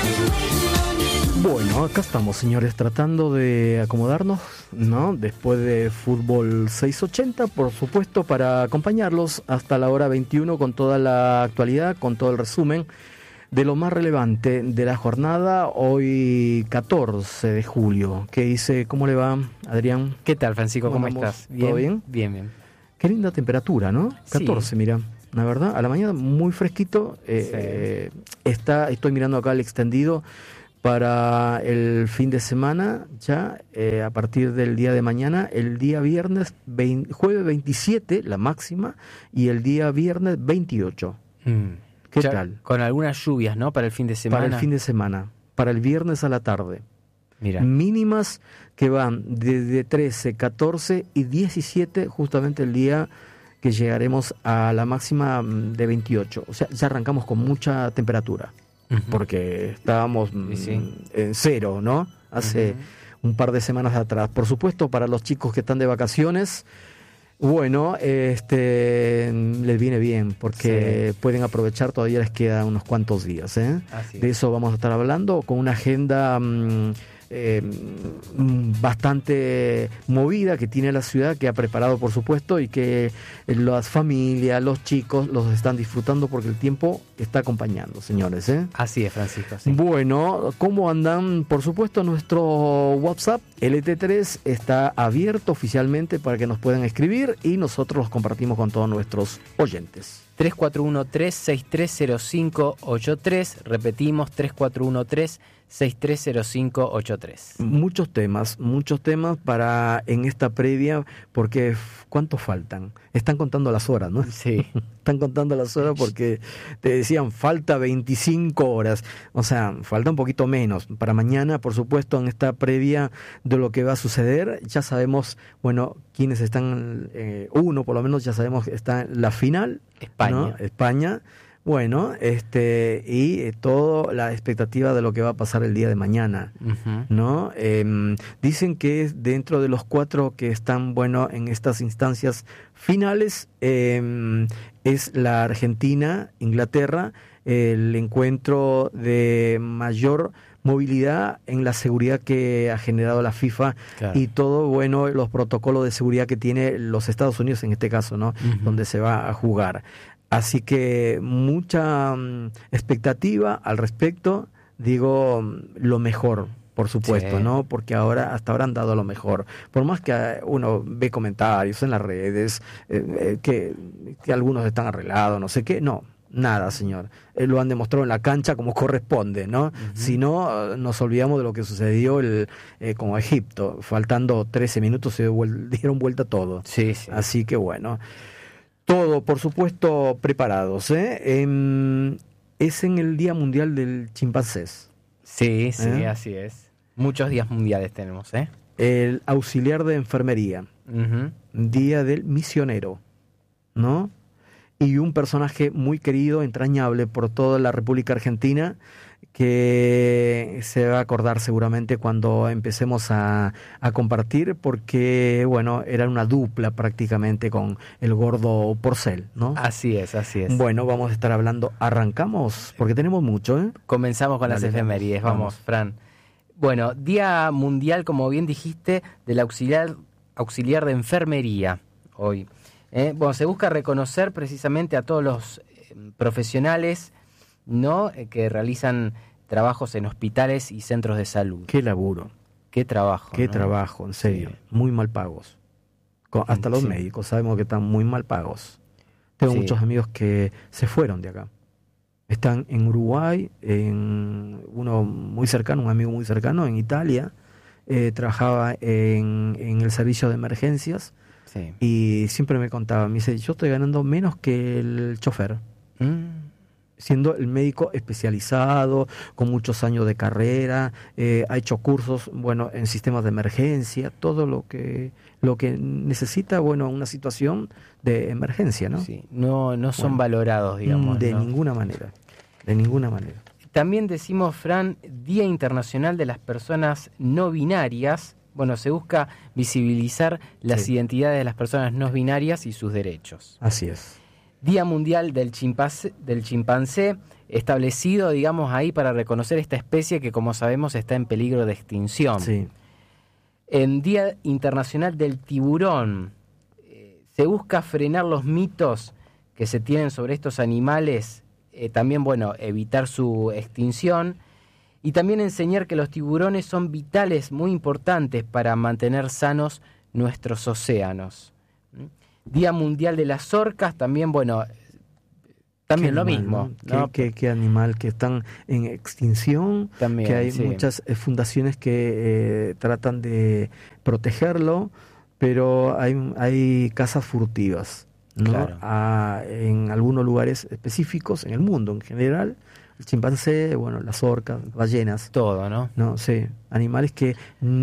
Bueno, acá estamos, señores, tratando de acomodarnos, ¿no? Después de Fútbol 680, por supuesto, para acompañarlos hasta la hora 21 con toda la actualidad, con todo el resumen de lo más relevante de la jornada, hoy 14 de julio. ¿Qué dice? ¿Cómo le va, Adrián? ¿Qué tal, Francisco? ¿Cómo estás? ¿Todo bien? Bien, bien. Qué linda temperatura, ¿no? 14, sí. Mira, la verdad, a la mañana muy fresquito. Sí. Estoy mirando acá el extendido para el fin de semana, ya a partir del día de mañana, el día viernes, jueves 27, la máxima, y el día viernes 28. ¿Qué ya, tal? Con algunas lluvias, ¿no? Para el fin de semana. Para el fin de semana, para el viernes a la tarde. Mira. Mínimas que van desde 13, 14 y 17, justamente el día que llegaremos a la máxima de 28. O sea, ya arrancamos con mucha temperatura. Porque estábamos en cero, ¿no? Hace un par de semanas atrás. Por supuesto, para los chicos que están de vacaciones, bueno, les viene bien, porque pueden aprovechar, todavía les quedan unos cuantos días, ¿eh? De eso vamos a estar hablando, con una agenda bastante movida que tiene la ciudad, que ha preparado, por supuesto, y que las familias, los chicos los están disfrutando porque el tiempo está acompañando, señores, ¿eh? Así es, Francisco. Sí. Bueno, ¿cómo andan? Por supuesto, nuestro WhatsApp LT3 está abierto oficialmente para que nos puedan escribir y nosotros los compartimos con todos nuestros oyentes. 3413-630583, repetimos, 3413-630583. Muchos temas para en esta previa, porque ¿cuántos faltan? Están contando las horas, ¿no? Sí. Están contando las horas porque te decían, falta 25 horas, o sea, falta un poquito menos. Para mañana, por supuesto, en esta previa de lo que va a suceder, ya sabemos, bueno, quiénes están, uno por lo menos ya sabemos que está en la final, España. ¿no? España. Bueno, y toda la expectativa de lo que va a pasar el día de mañana, ¿no? Dicen que dentro de los 4 que están, bueno, en estas instancias finales, es la Argentina, Inglaterra, el encuentro de mayor movilidad en la seguridad que ha generado la FIFA, claro, y todo, bueno, los protocolos de seguridad que tiene los Estados Unidos en este caso, ¿no? Donde se va a jugar. Así que mucha expectativa al respecto, digo, lo mejor, por supuesto, sí, ¿no? Porque hasta ahora han dado lo mejor. Por más que uno ve comentarios en las redes, que algunos están arreglados, no sé qué, no. Nada, señor. Lo han demostrado en la cancha como corresponde, ¿no? Si no, nos olvidamos de lo que sucedió con Egipto. Faltando 13 minutos se dieron vuelta todo. Sí, sí. Así que bueno, todo, por supuesto, preparados, ¿eh? Es en el Día Mundial del Chimpancés. Sí, sí, así es. Muchos días mundiales tenemos, ¿eh? El auxiliar de enfermería. Día del misionero, ¿no? Y un personaje muy querido, entrañable por toda la República Argentina, que se va a acordar seguramente cuando empecemos a compartir, porque, bueno, era una dupla prácticamente con el gordo Porcel, ¿no? Así es, así es. Bueno, vamos a estar hablando, arrancamos, porque tenemos mucho, ¿eh? Comenzamos con las efemérides, vamos, Fran. Bueno, Día Mundial, como bien dijiste, del auxiliar de enfermería, hoy. Bueno, se busca reconocer precisamente a todos los profesionales, ¿no? Que realizan trabajos en hospitales y centros de salud. Qué laburo. Qué trabajo. Qué trabajo, en serio. Sí. Muy mal pagos. Hasta los médicos sabemos que están muy mal pagos. Tengo muchos amigos que se fueron de acá. Están en Uruguay, uno muy cercano, un amigo muy cercano, en Italia. Trabajaba en el servicio de emergencias. Sí. Y siempre me contaba, me dice, yo estoy ganando menos que el chofer, siendo el médico especializado, con muchos años de carrera, ha hecho cursos, bueno, en sistemas de emergencia, todo lo que necesita, bueno, una situación de emergencia, ¿no? Sí, no son valorados, digamos. De ninguna manera, de ninguna manera. También decimos, Fran, Día Internacional de las Personas No Binarias. Bueno, se busca visibilizar las identidades de las personas no binarias y sus derechos. Así es. Día Mundial del Chimpancé. establecido, digamos, ahí para reconocer esta especie que, como sabemos, está en peligro de extinción. Sí. En Día Internacional del Tiburón, se busca frenar los mitos que se tienen sobre estos animales, también, bueno, evitar su extinción y también enseñar que los tiburones son vitales, muy importantes para mantener sanos nuestros océanos. Día Mundial de las Orcas, también, bueno, también lo mismo, ¿no? ¿Qué animal que están en extinción? También, que hay sí. muchas fundaciones que tratan de protegerlo, pero hay cazas furtivas, ¿no? Claro. En algunos lugares específicos, en el mundo en general, el chimpancé, bueno, las orcas, ballenas. Todo, ¿no? No, sí, animales que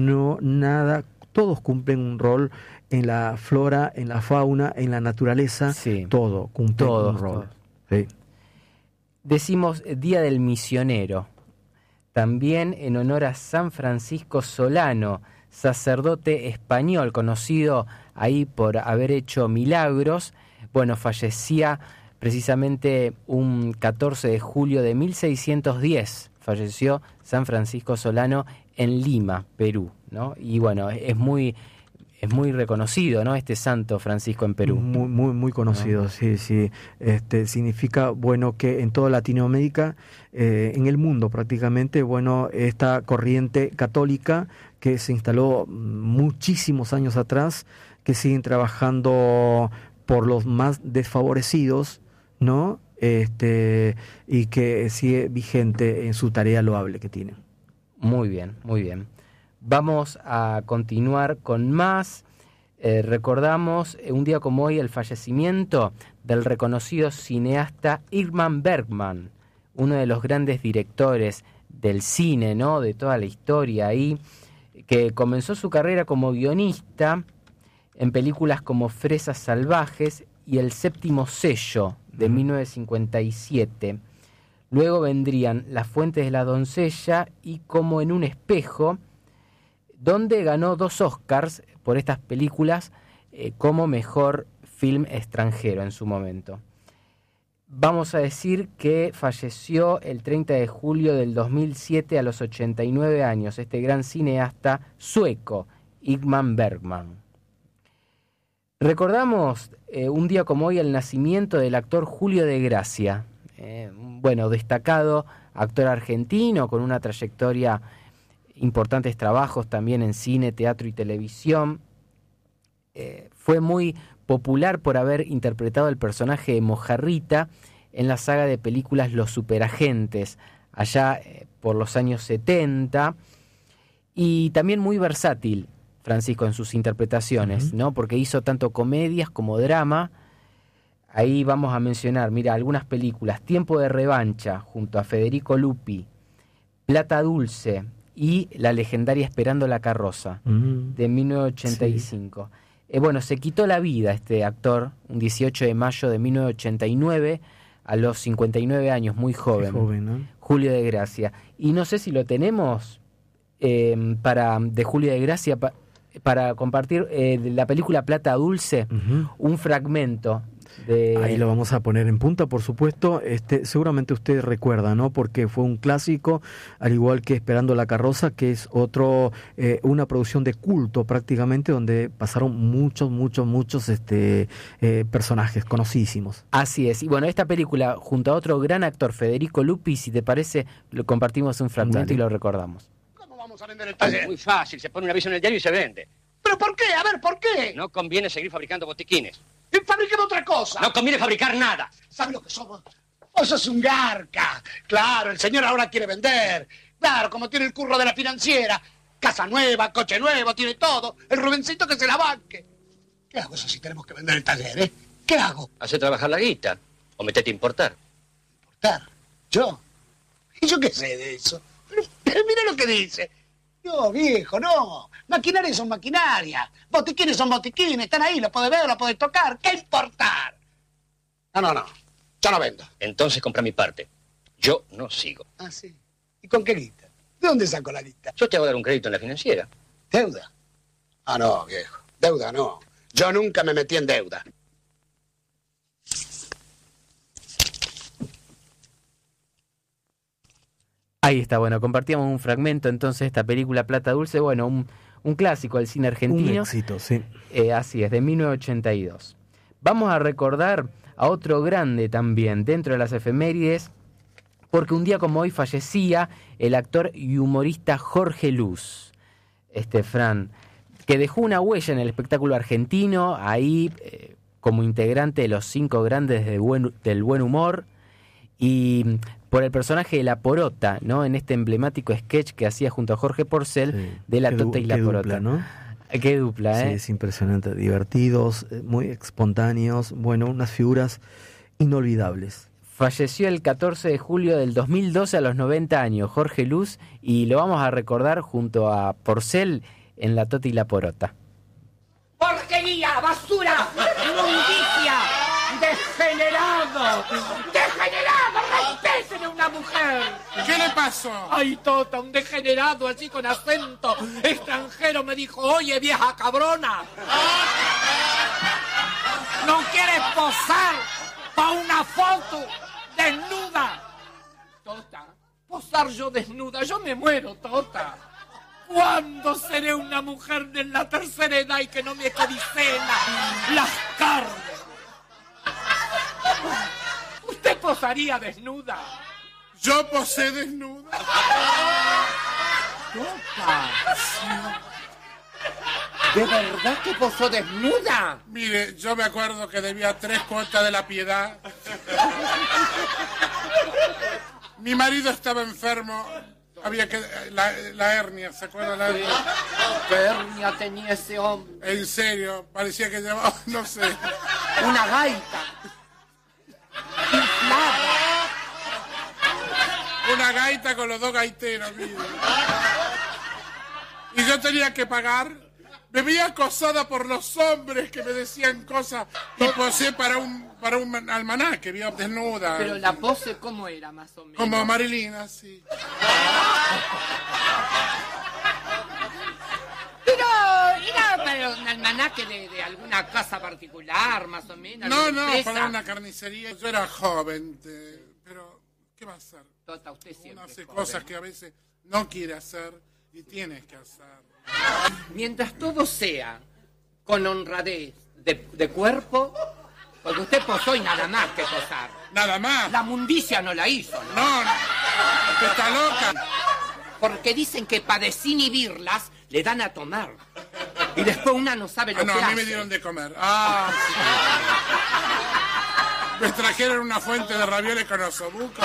todos cumplen un rol en la flora, en la fauna, en la naturaleza, sí. todo cumple un rol. Todos. Sí. Decimos Día del Misionero, también en honor a San Francisco Solano, sacerdote español conocido ahí por haber hecho milagros. Bueno, fallecía precisamente un 14 de julio de 1610, falleció San Francisco Solano en Lima, Perú, ¿no? Y bueno, es muy reconocido, ¿no? Este santo Francisco en Perú. Muy conocido, ¿no? Sí. Significa, bueno, que en toda Latinoamérica, en el mundo prácticamente, bueno, esta corriente católica que se instaló muchísimos años atrás, que siguen trabajando por los más desfavorecidos, ¿no? Y que sigue vigente en su tarea loable que tiene. Muy bien, muy bien. Vamos a continuar con más. Recordamos un día como hoy el fallecimiento del reconocido cineasta Ingmar Bergman, uno de los grandes directores del cine, ¿no? De toda la historia ahí, que comenzó su carrera como guionista en películas como Fresas Salvajes y El Séptimo Sello de 1957. Luego vendrían Las Fuentes de la Doncella y Como en un espejo, donde ganó 2 Oscars por estas películas como mejor film extranjero en su momento. Vamos a decir que falleció el 30 de julio del 2007 a los 89 años, este gran cineasta sueco, Ingmar Bergman. Recordamos un día como hoy el nacimiento del actor Julio de Gracia, bueno, destacado actor argentino con una trayectoria, importantes trabajos también en cine, teatro y televisión. Fue muy popular por haber interpretado el personaje de Mojarrita en la saga de películas Los Superagentes, allá por los años 70, y también muy versátil, Francisco, en sus interpretaciones, ¿no? Porque hizo tanto comedias como drama. Ahí vamos a mencionar, mira, algunas películas: Tiempo de Revancha, junto a Federico Lupi, Plata Dulce y la legendaria Esperando la Carroza, de 1985. Sí. Bueno, se quitó la vida este actor un 18 de mayo de 1989, a los 59 años, muy joven. Qué joven, ¿no? Julio de Gracia. Y no sé si lo tenemos de Julio de Gracia para compartir la película Plata Dulce, un fragmento. Ahí lo vamos a poner en punta, por supuesto. Seguramente usted recuerda, ¿no? Porque fue un clásico, al igual que Esperando la Carroza, que es una producción de culto prácticamente, donde pasaron muchos personajes conocidísimos. Así es. Y bueno, esta película, junto a otro gran actor, Federico Lupi, si te parece, lo compartimos un fragmento y lo recordamos. ¿Cómo vamos a vender el taller? Muy fácil, se pone un aviso en el diario y se vende. ¿Pero por qué? A ver, ¿por qué? No conviene seguir fabricando botiquines. Fabriquemos otra cosa. No conviene fabricar nada. ¿Sabes lo que somos? Vos sos un garca. Claro, el señor ahora quiere vender. Claro, como tiene el curro de la financiera. Casa nueva, coche nuevo, tiene todo. El Rubencito que se la banque. ¿Qué hago eso si tenemos que vender el taller, eh? ¿Qué hago? Hacer trabajar la guita. O metete a importar. ¿Importar? ¿Yo? ¿Y yo qué sé de eso? Pero mira lo que dice. No, viejo, no. Maquinarias son maquinarias. Botiquines son botiquines. Están ahí, los podés ver, los podés tocar. ¿Qué importar? No. Yo no vendo. Entonces compra mi parte. Yo no sigo. Ah, sí. ¿Y con qué guita? ¿De dónde saco la guita? Yo te hago dar un crédito en la financiera. ¿Deuda? Ah, no, viejo. Deuda no. Yo nunca me metí en deuda. Ahí está, bueno, compartíamos un fragmento entonces de esta película Plata Dulce, bueno, un clásico del cine argentino. Un éxito, sí. Así es, de 1982. Vamos a recordar a otro grande también dentro de las efemérides, porque un día como hoy fallecía el actor y humorista Jorge Luz, Fran, que dejó una huella en el espectáculo argentino, ahí como integrante de los 5 grandes del buen humor, y por el personaje de La Porota, ¿no? En este emblemático sketch que hacía junto a Jorge Porcel, sí, de La Tota y La Porota. Dupla, ¿no? Qué dupla, ¿eh? Sí, es impresionante, divertidos, muy espontáneos, bueno, unas figuras inolvidables. Falleció el 14 de julio del 2012 a los 90 años, Jorge Luz, y lo vamos a recordar junto a Porcel en La Tota y La Porota. ¡Porquería! ¡Basura! ¡Inmundicia! ¡Degenerado! ¡Degenerado! ¡Respeten a una mujer! ¿Qué le pasó? Ay, Tota, un degenerado así con acento extranjero me dijo: oye, vieja cabrona, ¿no quieres posar para una foto desnuda? Tota, posar yo desnuda, yo me muero, Tota. ¿Cuándo seré una mujer de la tercera edad y que no me codicen las carnes? ¿Usted posaría desnuda? ¿Yo posé desnuda? Tota, ¿de verdad que posó desnuda? Mire, yo me acuerdo que debía 3 cuotas de la piedad. Mi marido estaba enfermo. Había que... La hernia, ¿se acuerda la hernia? ¿Qué hernia tenía ese hombre? En serio, parecía que llevaba, no sé. Una gaita. Inflada. Una gaita con los 2 gaiteros, mire. Y yo tenía que pagar. Me veía acosada por los hombres que me decían cosas. Y posé para un almanaque, vio, desnuda. Pero la pose, ¿cómo era, más o menos? Como Marilina, sí. Pero era para un almanaque de alguna casa particular, más o menos. No, empresa. para una carnicería. Yo era joven, pero ¿qué va a hacer? Tota, usted siempre Uno hace joven. cosas que a veces no quiere hacer y tienes que hacer. Mientras todo sea con honradez de cuerpo, porque usted posó y nada más que posar. Nada más. La mundicia no la hizo, ¿no? No, usted está loca. Porque dicen que para desinhibirlas le dan a tomar. Y después una no sabe lo No, que a mí hace. me dieron de comer. Me trajeron una fuente de ravioles con osobuco.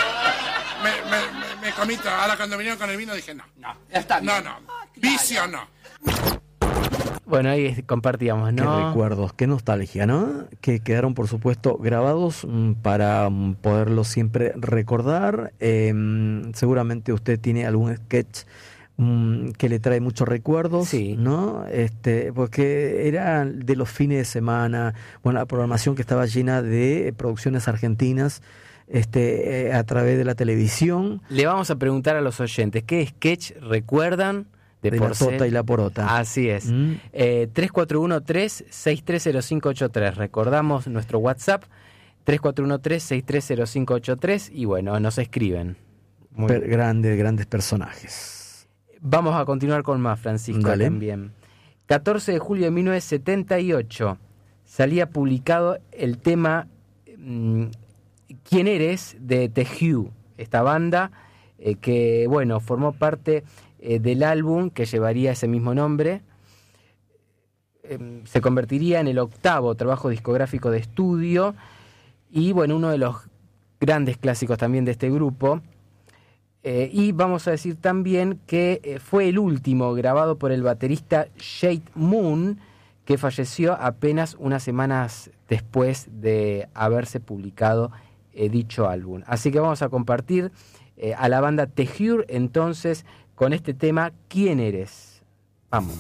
Me comí todo. Ahora cuando vinieron con el vino dije no. No, ya está bien. No. Vicio no. Bueno, ahí compartíamos, ¿no? Qué recuerdos, qué nostalgia, ¿no? Que quedaron, por supuesto, grabados para poderlos siempre recordar. Seguramente usted tiene algún sketch que le trae muchos recuerdos, sí, ¿no? Porque era de los fines de semana, bueno, la programación que estaba llena de producciones argentinas a través de la televisión. Le vamos a preguntar a los oyentes, ¿qué sketch recuerdan de La Tota y La Porota? Así es. 3413-630583. Recordamos nuestro WhatsApp, 3413-630583, y bueno, nos escriben. Grandes personajes. Vamos a continuar con más, Francisco. Dale. También. 14 de julio de 1978 salía publicado el tema ¿Quién eres? De The Who, esta banda que, bueno, formó parte del álbum que llevaría ese mismo nombre. Se convertiría en el 8º trabajo discográfico de estudio y, bueno, uno de los grandes clásicos también de este grupo. Y vamos a decir también que fue el último grabado por el baterista Jade Moon, que falleció apenas unas semanas después de haberse publicado dicho álbum. Así que vamos a compartir a la banda The Who entonces con este tema ¿Quién eres? Vamos.